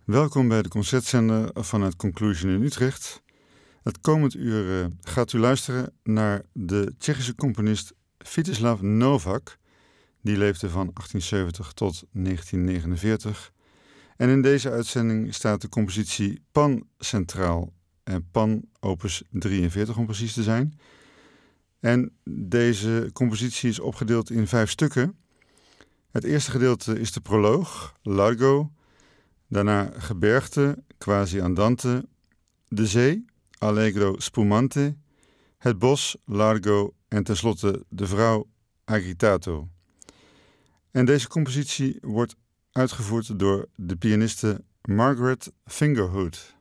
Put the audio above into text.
Welkom bij de concertzender vanuit Conclusion in Utrecht. Het komend uur gaat u luisteren naar de Tsjechische componist Vítězslav Novák. Die leefde van 1870 tot 1949. En in deze uitzending staat de compositie Pan centraal. En Pan opus 43 om precies te zijn. En deze compositie is opgedeeld in 5 stukken. Het eerste gedeelte is de proloog, Largo. Daarna gebergte, quasi andante, de zee, allegro spumante, het bos, largo en tenslotte de vrouw, agitato. En deze compositie wordt uitgevoerd door de pianiste Margaret Fingerhood.